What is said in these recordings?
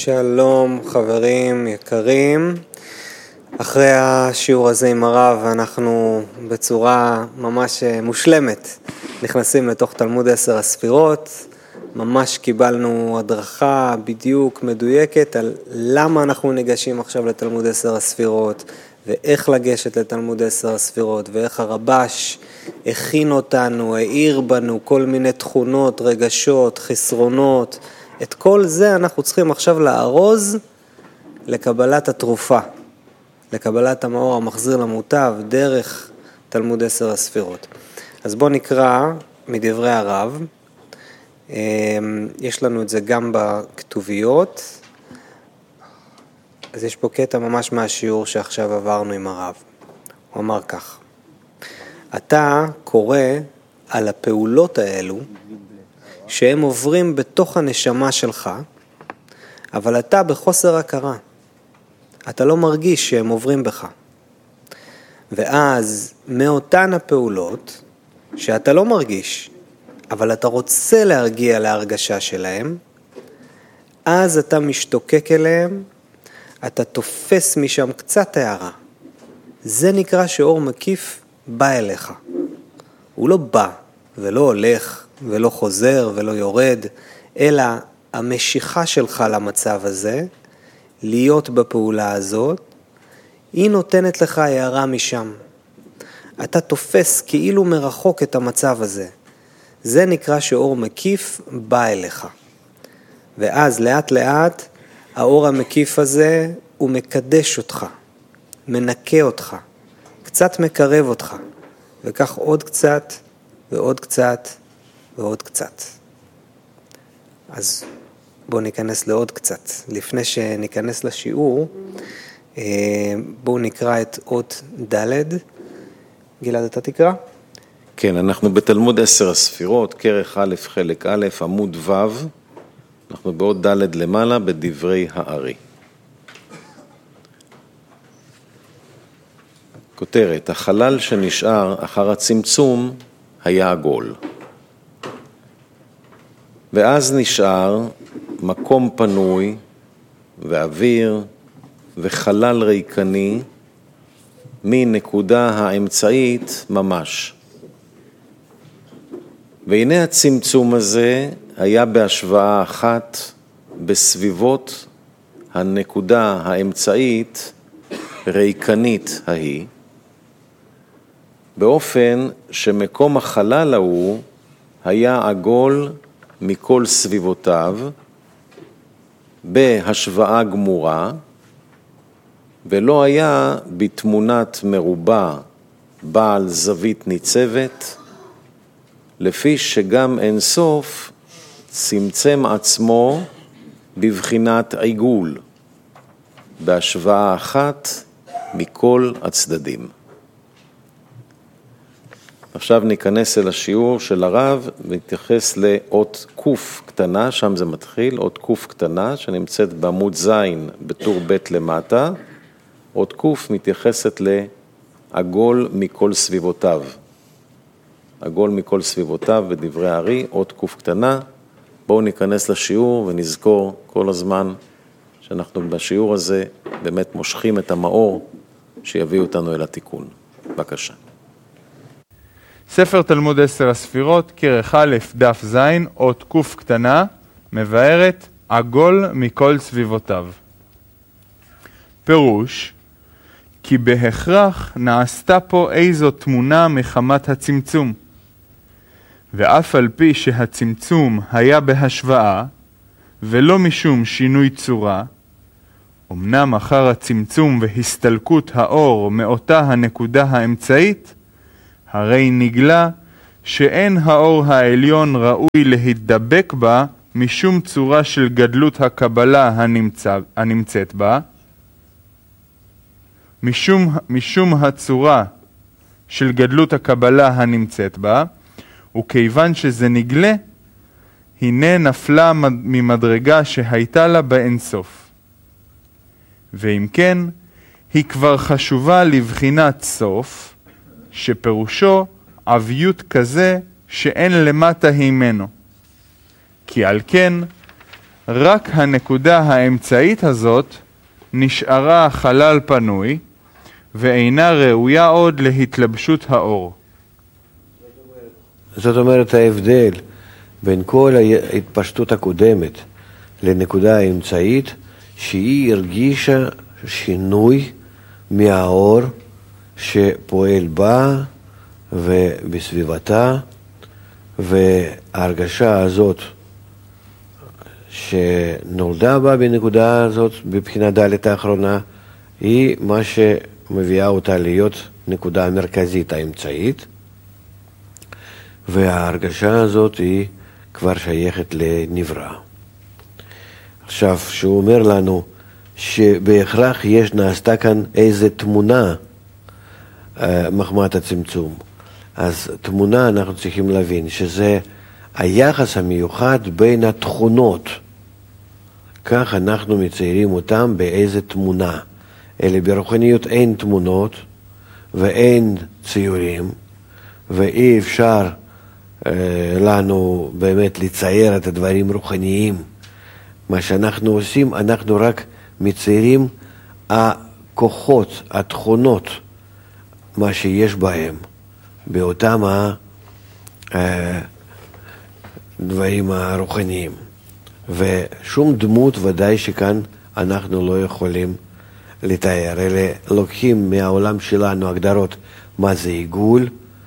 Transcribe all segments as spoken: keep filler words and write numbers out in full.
שלום חברים יקרים, אחרי השיעור הזה עם הרב אנחנו בצורה ממש מושלמת נכנסים לתוך תלמוד עשר הספירות. ממש קיבלנו הדרכה בדיוק מדויקת על למה אנחנו ניגשים עכשיו לתלמוד עשר הספירות ואיך לגשת לתלמוד עשר הספירות, ואיך הרבש הכין אותנו, העיר בנו כל מיני תכונות, רגשות, חסרונות. את כל זה אנחנו צריכים עכשיו לארוז לקבלת התרופה, לקבלת המאור המחזיר למוטב דרך תלמוד עשר הספירות. אז בואו נקרא מדברי הרב. יש לנו את זה גם בכתוביות. אז יש פה קטע ממש מהשיעור שעכשיו עברנו עם הרב. הוא אמר כך: אתה קורא על הפעולות האלו שהם עוברים בתוך הנשמה שלך, אבל אתה בחוסר הכרה. אתה לא מרגיש שהם עוברים בך. ואז מאותן הפעולות שאתה לא מרגיש, אבל אתה רוצה להרגיע להרגשה שלהם, אז אתה משתוקק אליהם, אתה תופס משם קצת הערה. זה נקרא שאור מקיף בא אליך. הוא לא בא ולא הולך ולא חוזר ולא יורד, אלא המשיכה שלך למצב הזה, להיות בפעולה הזאת, היא נותנת לך הערה משם. אתה תופס כאילו מרחוק את המצב הזה. זה נקרא שאור מקיף בא אליך. ואז לאט לאט האור המקיף הזה הוא מקדש אותך, מנקה אותך, קצת מקרב אותך, וכך עוד קצת ועוד קצת ועוד קצת. אז בואו ניכנס לעוד קצת. לפני שניכנס לשיעור, בואו נקרא את אות ד'. גלעד, אתה תקרא? כן, אנחנו בתלמוד עשר הספירות, כרך א' חלק א', עמוד ו', אנחנו בעוד ד' למעלה בדברי הארי. כותרת: החלל שנשאר אחר הצמצום היה עגול. ואז נשאר מקום פנוי ואוויר וחלל ריקני מנקודה האמצעית ממש. והנה הצמצום הזה היה בהשוואה אחת בסביבות הנקודה האמצעית ריקנית ההיא, באופן שמקום החלל ההוא היה עגול מכל סביבותיו בהשוואה גמורה, ולא היה בתמונת מרובע בעל זווית ניצבת, לפי שגם אין סוף צמצם עצמו בבחינת עיגול, בהשוואה אחת מכל הצדדים. עכשיו ניכנס אל השיעור של הרב ונתייחס לאות קוף קטנה, שם זה מתחיל, אות קוף קטנה שנמצאת בעמוד זין בטור ב' למטה. אות קוף מתייחסת לעגול מכל סביבותיו. עגול מכל סביבותיו בדברי הארי, אות קוף קטנה. בואו ניכנס לשיעור ונזכור כל הזמן שאנחנו בשיעור הזה באמת מושכים את המאור שיביא אותנו אל התיקון. בבקשה. ספר תלמוד עשר הספירות, כרך א' דף זין, אות קוף קטנה, מבארת עגול מכל סביבותיו. פירוש: כי בהכרח נעשתה פה איזו תמונה מחמת הצמצום. ואף על פי שהצמצום היה בהשוואה, ולא משום שינוי צורה, אמנם אחר הצמצום והסתלקות האור מאותה הנקודה האמצעית, הרי נגלה שאין האור העליון ראוי להתדבק בה משום צורה של גדלות הקבלה הנמצא, הנמצאת בה, משום, משום הצורה של גדלות הקבלה הנמצאת בה, וכיוון שזה נגלה, הנה נפלה ממדרגה שהייתה לה באינסוף. ואם כן, היא כבר חשובה לבחינת סוף, שפירושו עביות כזה שאין למטה הימנו. כי על כן, רק הנקודה האמצעית הזאת נשארה חלל פנוי, ואינה ראויה עוד להתלבשות האור. זאת אומרת, ההבדל בין כל ההתפשטות הקודמת לנקודה האמצעית, שהיא הרגישה שינוי מהאור שפועל בה ובסביבתה, וההרגשה הזאת שנולדה בה בנקודה הזאת, בבחינה ד' האחרונה, היא מה שמביאה אותה להיות נקודה המרכזית האמצעית, וההרגשה הזאת היא כבר שייכת לנברא. עכשיו, שהוא אומר לנו שבהכרח יש, נעשתה כאן איזו תמונה מחמת הצמצום. אז תמונה אנחנו צריכים להבין שזה היחס המיוחד בין התכונות. כך אנחנו מציירים אותם באיזו תמונה. אלה ברוחניות אין תמונות ואין ציורים, ואי אפשר אה, לנו באמת לצייר את הדברים רוחניים. מה שאנחנו עושים, אנחנו רק מציירים הכוחות, התכונות, מה שיש בהם, באותם הדברים הרוחניים. ושום דמות ודאי שכאן אנחנו לא יכולים לתאר, אלה לוקחים מהעולם שלנו הגדרות מה זה עיגול,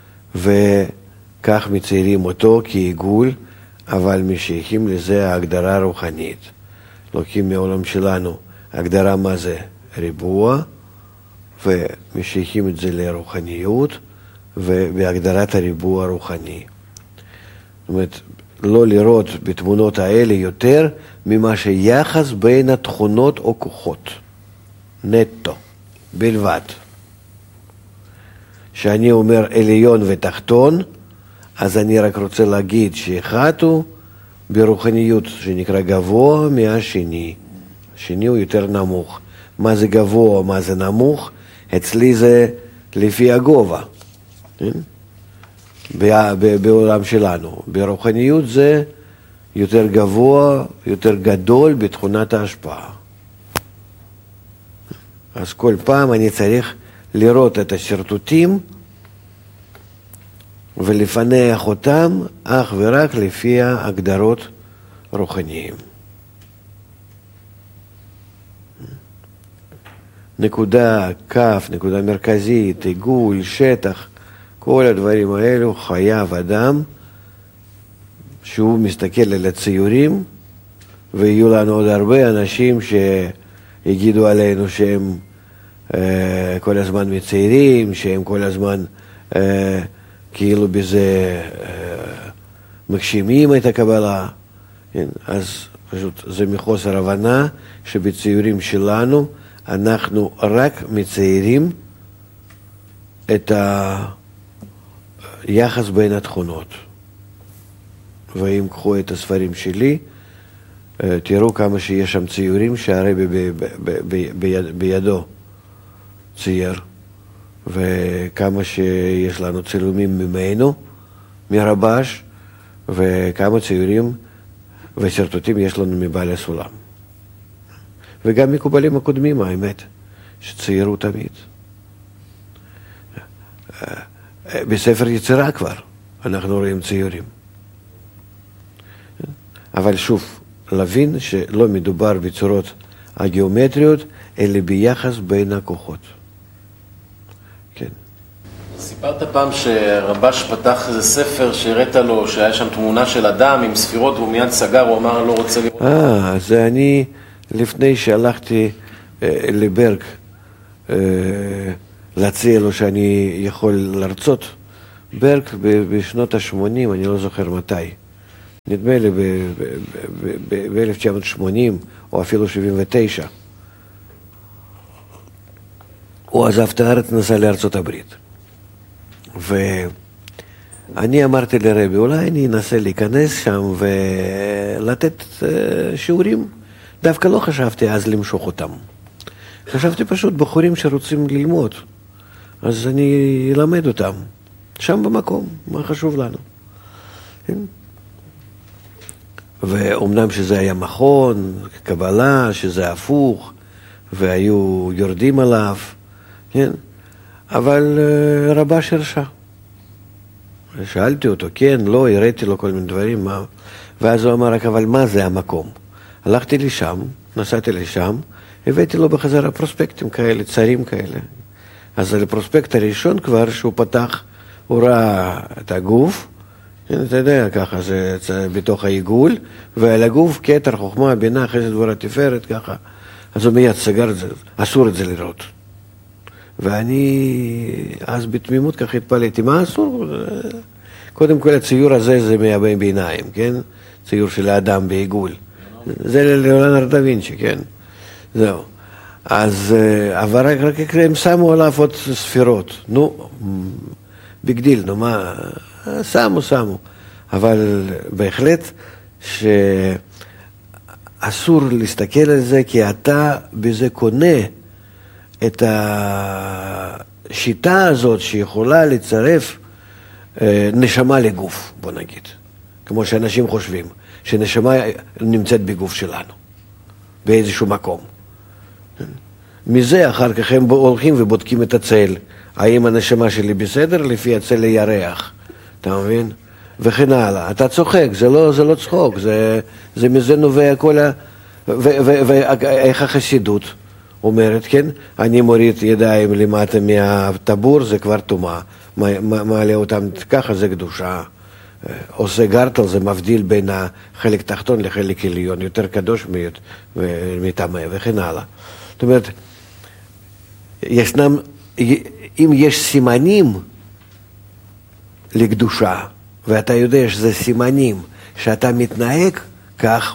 וכך מציירים אותו כעיגול, אבל משייכים לזה ההגדרה הרוחנית. לוקחים מהעולם שלנו הגדרה מה זה ריבוע, ומשייכים את זה לרוחניות, ובהגדרת הריבוע הרוחני. זאת אומרת, לא לראות בתמונות האלה יותר ממה שיחס בין התכונות או כוחות. נטו, בלבד. שאני אומר עליון ותחתון, אז אני רק רוצה להגיד שאחד הוא ברוחניות שנקרא גבוה מהשני. השני הוא יותר נמוך. מה זה גבוה, מה זה נמוך? אצלי זה לפי הגובה. בעולם שלנו. ברוחניות זה יותר גבוה, יותר גדול בתכונת ההשפעה. אז כל פעם אני צריך לראות את השרטוטים ולפנח אותם אך ורק לפי ההגדרות רוחניים. נקודה, כף, נקודה מרכזית, עיגול, שטח, כל הדברים האלו חייב אדם שהוא מסתכל על הציורים, ויהיו לנו עוד הרבה אנשים שיגידו עלינו שהם אה, כל הזמן מציירים, שהם כל הזמן אה, כאילו בזה אה, מגשימים את הקבלה. כן, אז פשוט זה מחוסר הבנה שבציורים שלנו אנחנו רק מציירים את היחס בין התכונות. ואם קחו את הספרים שלי, תראו כמה שיש שם ציורים שהרבי בידו צייר, וכמה שיש לנו צילומים ממנו, מרבש, וכמה ציורים ושרטוטים יש לנו מבעל הסולם. וגם מקובלים הקודמים, האמת, שציירו תמיד. בספר יצירה כבר אנחנו רואים ציורים. אבל שוב, להבין שלא מדובר בצורות הגיאומטריות, אלא ביחס בין הכוחות. כן. סיפרת פעם שרבש פתח איזה ספר שהראית לו, שהיה שם תמונה של אדם עם ספירות, והוא מיד סגר, הוא אמר לא רוצה לראות. אה, זה אני, לפני שהלכתי אה, לברג, אה, להציע לו שאני יכול לרצות, ברג בשנות ה-שמונים, אני לא זוכר מתי. נדמה לי ב-אלף תשע מאות שמונים או אפילו שבעים ותשע. הוא עזב את הארץ, נסע לארצות הברית. ואני אמרתי לרבי, אולי אני אנסה להיכנס שם ולתת שיעורים. דווקא לא חשבתי אז למשוך אותם. חשבתי פשוט בחורים שרוצים ללמוד. אז אני אלמד אותם. שם במקום, מה חשוב לנו. ואומנם שזה היה מכון, קבלה, שזה הפוך, והיו יורדים עליו, כן? אבל רבש הרשה. שאלתי אותו, כן, לא, הראיתי לו כל מיני דברים, מה... ואז הוא אמר, אבל מה זה המקום? הלכתי לשם, נסעתי לשם, הבאתי לו בחזרה פרוספקטים כאלה, צרים כאלה. אז על הפרוספקט הראשון כבר, שהוא פתח, הוא ראה את הגוף, אתה יודע, ככה, זה בתוך העיגול, ועל הגוף, כתר, חוכמה, בינה, חסד דבורה תפארת, ככה. אז הוא מיד סגר את זה, אסור את זה לראות. ואני אז בתמימות ככה התפלאתי, מה אסור? קודם כל הציור הזה זה מהבאים בעיניים, כן? ציור של האדם בעיגול. זה ליאונרדו דה וינצ'י, כן? זהו. אז, אבל רק, רק הם שמו עליו עוד ספירות. נו, בגדיל, נו מה, שמו, שמו. אבל בהחלט שאסור להסתכל על זה, כי אתה בזה קונה את השיטה הזאת שיכולה לצרף נשמה לגוף, בוא נגיד. כמו שאנשים חושבים, שנשמה נמצאת בגוף שלנו, באיזשהו מקום. מזה אחר כך הם הולכים ובודקים את הצל. האם הנשמה שלי בסדר? לפי הצל הירח. אתה מבין? וכן הלאה. אתה צוחק, זה לא, זה לא צחוק, זה, זה מזה נובע כל ה... ואיך החסידות אומרת, כן? אני מוריד ידיים למטה מהטבור, זה כבר טומאה. מעלה אותם ככה, זה קדושה. עושה גרטל, זה מבדיל בין החלק תחתון לחלק עליון, יותר קדוש מטמא וכן הלאה. זאת אומרת, ישנם, אם יש סימנים לקדושה, ואתה יודע שזה סימנים שאתה מתנהג כך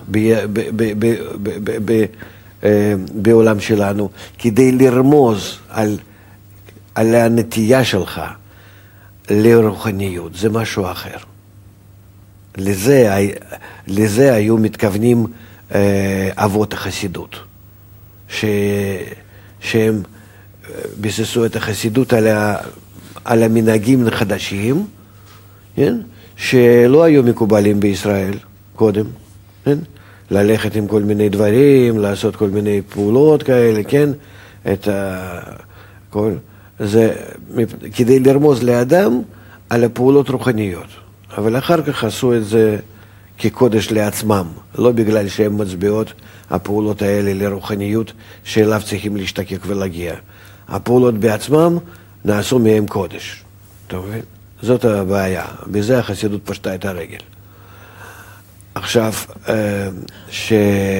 בעולם שלנו, כדי לרמוז על, על הנטייה שלך לרוחניות, זה משהו אחר. לזה, לזה היו מתכוונים אבות החסידות, ש, שהם ביססו את החסידות על, ה, על המנהגים החדשים, כן? שלא היו מקובלים בישראל קודם, כן? ללכת עם כל מיני דברים, לעשות כל מיני פעולות כאלה, כן? את ה, כל, זה, כדי לרמוז לאדם על הפעולות רוחניות. אבל אחר כך עשו את זה כקודש לעצמם, לא בגלל שהן מצביעות הפעולות האלה לרוחניות שאליו צריכים להשתקק ולהגיע. הפעולות בעצמם נעשו מהם קודש. אתה מבין? זאת הבעיה. בזה החסידות פשטה את הרגל. עכשיו, ש...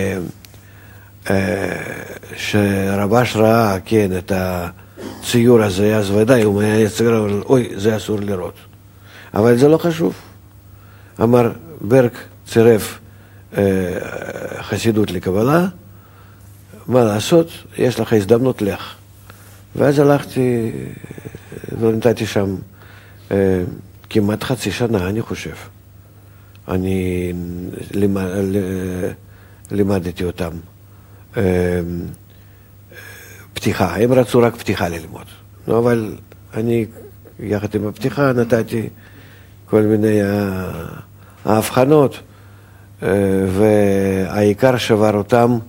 שרבש ראה, כן, את הציור הזה, אז ודאי, הוא היה ציור, אבל אוי, זה אסור לראות. אבל זה לא חשוב. אמר, ברק צירף חסידות לקבלה, מה לעשות? יש לך הזדמנות, לך. ואז הלכתי ונתתי שם כמעט חצי שנה, אני חושב. אני לימדתי אותם פתיחה. הם רצו רק פתיחה ללמוד. אבל אני, יחד עם הפתיחה, נתתי כל מיני ההבחנות, והעיקר שבר אותם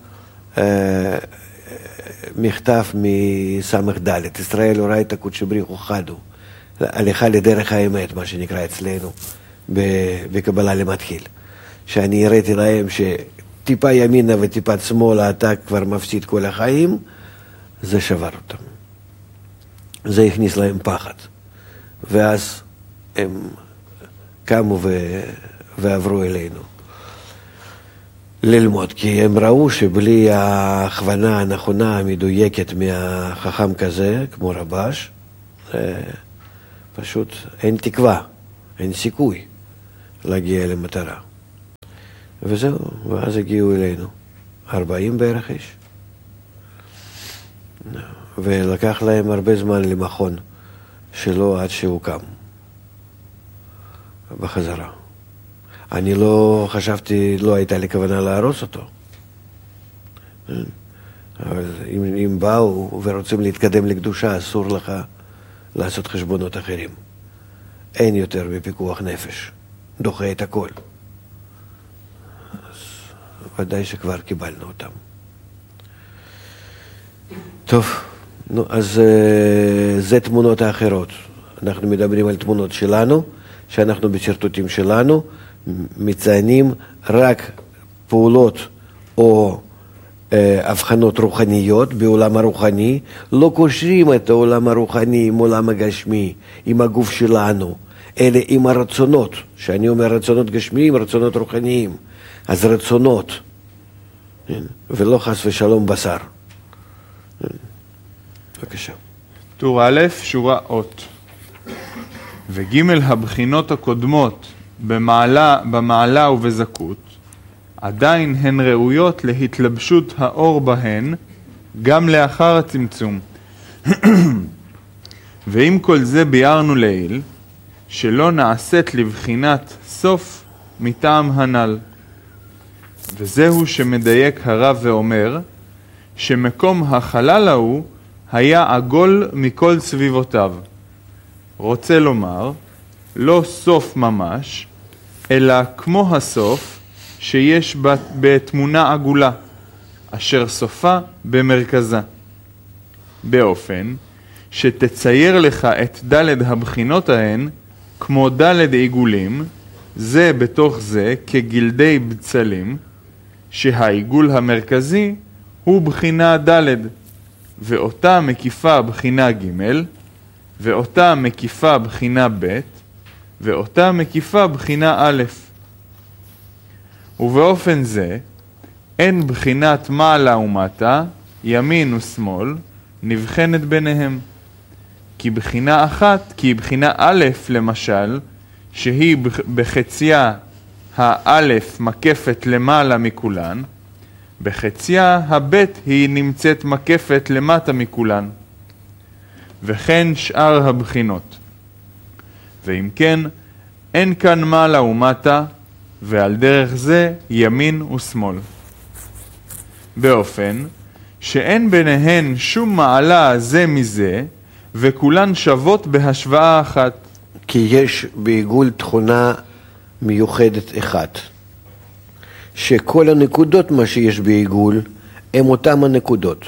מכתב מסמך ד' ישראל הוראה את הקודש בריחו חדו, הליכה לדרך האמת, מה שנקרא אצלנו בקבלה למתחיל. שאני הראיתי להם שטיפה ימינה וטיפה שמאלה אתה כבר מפסיד כל החיים, זה שבר אותם. זה הכניס להם פחד. ואז הם קמו ו... ועברו אלינו ללמוד, כי הם ראו שבלי ההכוונה הנכונה המדויקת מהחכם כזה, כמו רבש, פשוט אין תקווה, אין סיכוי להגיע למטרה. וזהו, ואז הגיעו אלינו, ארבעים בערך איש. ולקח להם הרבה זמן למכון שלו עד שהוא קם בחזרה. אני לא חשבתי, לא הייתה לי כוונה להרוס אותו. אבל אם, אם באו ורוצים להתקדם לקדושה, אסור לך לעשות חשבונות אחרים. אין יותר בפיקוח נפש. דוחה את הכל. ודאי שכבר קיבלנו אותם. טוב, נו, אז זה תמונות האחרות. אנחנו מדברים על תמונות שלנו, שאנחנו בשרטוטים שלנו, מציינים רק פעולות או אה, הבחנות רוחניות בעולם הרוחני, לא קושרים את העולם הרוחני עם העולם הגשמי, עם הגוף שלנו, אלא עם הרצונות, שאני אומר רצונות גשמיים, רצונות רוחניים, אז רצונות, ולא חס ושלום בשר. בבקשה. טור א', שורה אות. וג' הבחינות הקודמות במעלה, במעלה ובזכות, עדיין הן ראויות להתלבשות האור בהן, גם לאחר הצמצום. ועם כל זה ביארנו לעיל, שלא נעשית לבחינת סוף מטעם הנ"ל. וזהו שמדייק הרב ואומר, שמקום החלל ההוא היה עגול מכל סביבותיו. רוצה לומר, לא סוף ממש, אלא כמו הסוף שיש בתמונה עגולה, אשר סופה במרכזה. באופן שתצייר לך את ד' הבחינות ההן, כמו ד' עיגולים, זה בתוך זה כגלדי בצלים, שהעיגול המרכזי הוא בחינה ד', ואותה מקיפה בחינה ג', ואותה מקיפה בחינה ב', ואותה מקיפה בחינה א'. ובאופן זה, אין בחינת מעלה ומטה, ימין ושמאל, נבחנת ביניהם. כי בחינה אחת, כי בחינה א' למשל, שהיא בחציה האלף מקפת למעלה מכולן, בחציה הבית היא נמצאת מקפת למטה מכולן, וכן שאר הבחינות. ואם כן, אין כאן מעלה ומטה, ועל דרך זה ימין ושמאל. באופן שאין ביניהן שום מעלה זה מזה, וכולן שוות בהשוואה אחת. כי יש בעיגול תכונה מיוחדת אחת, שכל הנקודות מה שיש בעיגול הם אותם הנקודות.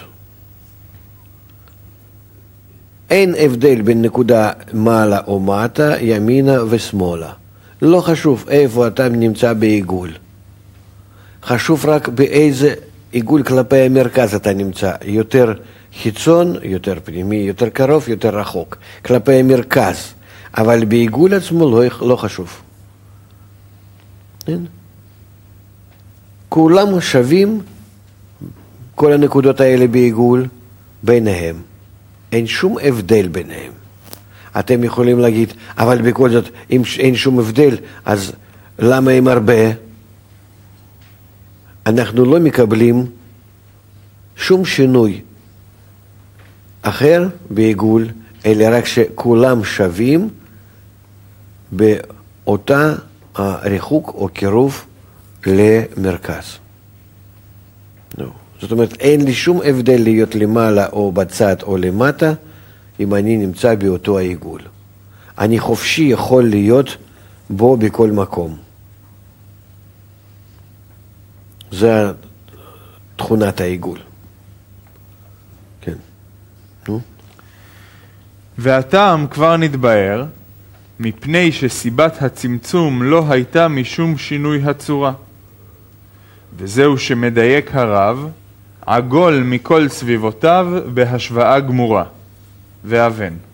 אין הבדל בין נקודה מעלה או מטה, ימינה ושמאלה. לא חשוב איפה אתה נמצא בעיגול. חשוב רק באיזה עיגול כלפי המרכז אתה נמצא. יותר חיצון, יותר פנימי, יותר קרוב, יותר רחוק. כלפי המרכז. אבל בעיגול עצמו לא, לא חשוב. אין? כולם שווים, כל הנקודות האלה בעיגול, ביניהם. אין שום הבדל ביניהם. אתם יכולים להגיד, אבל בכל זאת, אם אין שום הבדל, אז למה הם הרבה? אנחנו לא מקבלים שום שינוי אחר בעיגול, אלא רק שכולם שווים באותה ריחוק או קירוב למרכז. No. זאת אומרת, אין לי שום הבדל להיות למעלה או בצד או למטה, אם אני נמצא באותו העיגול. אני חופשי יכול להיות בו בכל מקום. זה תכונת העיגול. כן. נו? והטעם כבר נתבהר, מפני שסיבת הצמצום לא הייתה משום שינוי הצורה. וזהו שמדייק הרב, עגול מכל סביבותיו בהשוואה גמורה. ואבן.